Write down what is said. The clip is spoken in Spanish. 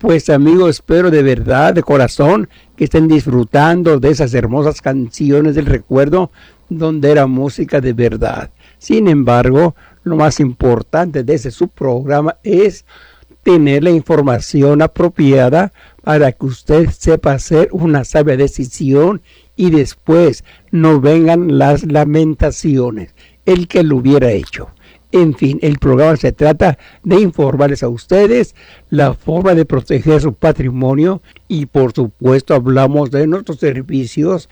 Pues amigos, espero de verdad, de corazón, que estén disfrutando de esas hermosas canciones del recuerdo donde era música de verdad. Sin embargo, lo más importante de ese subprograma es tener la información apropiada para que usted sepa hacer una sabia decisión y después no vengan las lamentaciones, el que lo hubiera hecho. En fin, el programa se trata de informarles a ustedes la forma de proteger su patrimonio y por supuesto hablamos de nuestros servicios